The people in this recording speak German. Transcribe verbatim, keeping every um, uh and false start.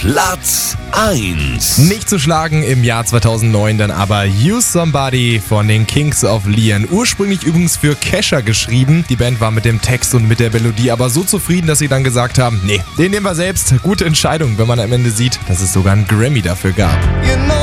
Platz eins. Nicht zu schlagen im Jahr zweitausendneun dann aber Use Somebody von den Kings of Leon. Ursprünglich übrigens für Kesha geschrieben. Die Band war mit dem Text und mit der Melodie aber so zufrieden, dass sie dann gesagt haben, nee, den nehmen wir selbst. Gute Entscheidung, wenn man am Ende sieht, dass es sogar einen Grammy dafür gab. You know